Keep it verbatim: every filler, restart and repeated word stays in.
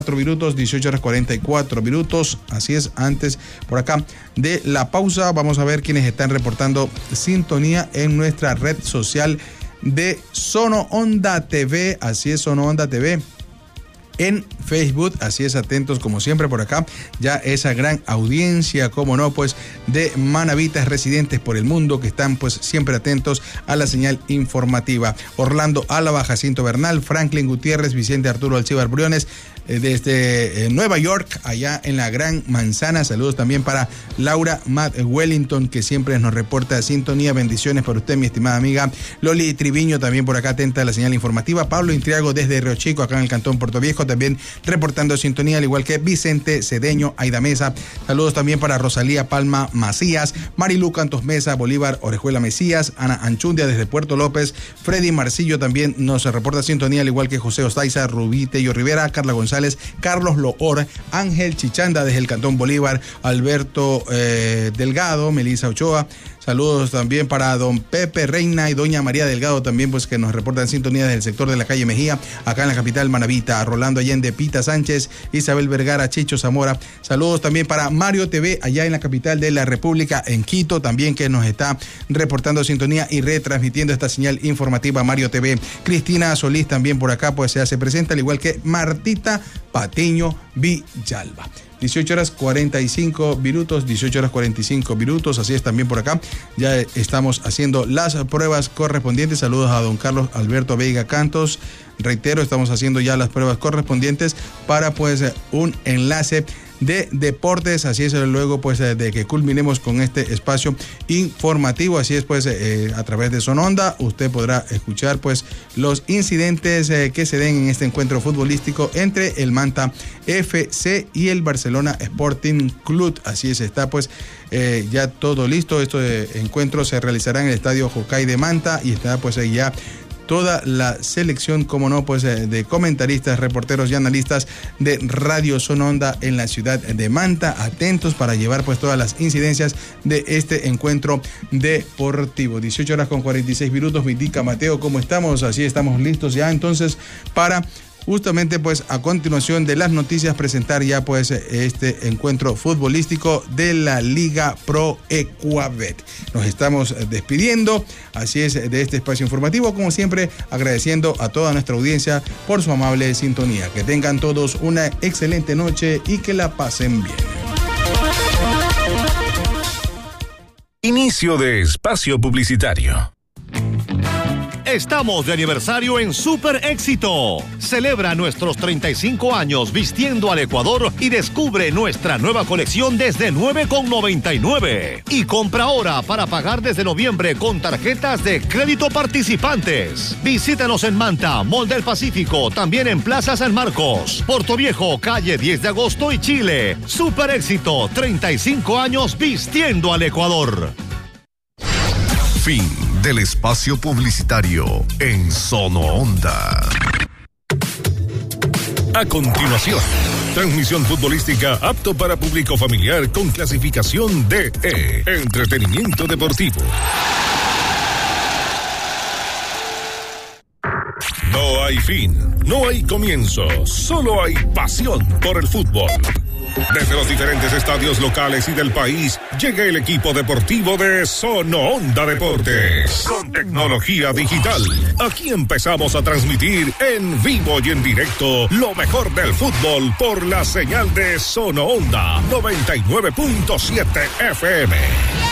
minutos, dieciocho horas cuarenta y cuatro minutos, así es, antes por acá de la pausa vamos a ver quiénes están reportando sintonía en nuestra red social de Sono Onda T V, así es, Sono Onda T V en Facebook, así es, atentos como siempre por acá, ya esa gran audiencia, como no, pues de manavitas residentes por el mundo que están pues siempre atentos a la señal informativa. Orlando Álava, Jacinto Bernal, Franklin Gutiérrez, Vicente Arturo Alcibar Briones, eh, desde eh, Nueva York, allá en la Gran Manzana. Saludos también para Laura Matt Wellington, que siempre nos reporta sintonía. Bendiciones para usted, mi estimada amiga. Loli Triviño también por acá atenta a la señal informativa. Pablo Intriago desde Río Chico, acá en el Cantón Puerto Viejo, también reportando sintonía, al igual que Vicente Cedeño, Aida Mesa. Saludos también para Rosalía Palma Macías, Marilu Cantos Mesa, Bolívar Orejuela Mesías, Ana Anchundia desde Puerto López, Freddy Marcillo también nos reporta sintonía, al igual que José Ostaiza, Rubí Tello Rivera, Carla González, Carlos Loor, Ángel Chichanda desde el Cantón Bolívar, Alberto eh, Delgado, Melissa Ochoa. Saludos también para don Pepe Reina y doña María Delgado también, pues que nos reportan sintonía desde el sector de la calle Mejía, acá en la capital Manavita. Rolando Allende, Pita Sánchez, Isabel Vergara, Chicho Zamora. Saludos también para Mario T V allá en la capital de la República, en Quito, también que nos está reportando sintonía y retransmitiendo esta señal informativa Mario T V. Cristina Solís también por acá pues se hace presente, al igual que Martita Patiño Villalba. dieciocho horas cuarenta y cinco minutos, dieciocho horas cuarenta y cinco minutos, así es también por acá. Ya estamos haciendo las pruebas correspondientes. Saludos a don Carlos Alberto Veiga Cantos. Reitero, estamos haciendo ya las pruebas correspondientes para pues un enlace de deportes, así es, luego pues de que culminemos con este espacio informativo, así es pues eh, a través de Sononda usted podrá escuchar pues los incidentes eh, que se den en este encuentro futbolístico entre el Manta F C y el Barcelona Sporting Club, así es, está pues eh, ya todo listo. Este encuentro se realizará en el estadio Jocay de Manta y está pues ahí ya toda la selección, como no, pues de comentaristas, reporteros y analistas de Radio Sononda en la ciudad de Manta, atentos para llevar pues todas las incidencias de este encuentro deportivo. dieciocho horas con cuarenta y seis minutos, me indica Mateo, ¿cómo estamos? Así estamos listos ya entonces para justamente pues a continuación de las noticias presentar ya pues este encuentro futbolístico de la Liga Pro Ecuabet. Nos estamos despidiendo, así es, de este espacio informativo, como siempre agradeciendo a toda nuestra audiencia por su amable sintonía. Que tengan todos una excelente noche y que la pasen bien. Inicio de espacio publicitario. Estamos de aniversario en Super Éxito. Celebra nuestros treinta y cinco años vistiendo al Ecuador y descubre nuestra nueva colección desde nueve con noventa y nueve. Y compra ahora para pagar desde noviembre con tarjetas de crédito participantes. Visítanos en Manta, Mall del Pacífico, también en Plaza San Marcos, Puerto Viejo, calle diez de agosto y Chile. Super Éxito, treinta y cinco años vistiendo al Ecuador. Fin del espacio publicitario en Sono Onda. A continuación, transmisión futbolística apto para público familiar con clasificación D E. Entretenimiento deportivo. No hay fin, no hay comienzo, solo hay pasión por el fútbol. Desde los diferentes estadios locales y del país, llega el equipo deportivo de Sono Onda Deportes. Con tecnología digital, aquí empezamos a transmitir en vivo y en directo lo mejor del fútbol por la señal de Sono Onda noventa y nueve punto siete F M.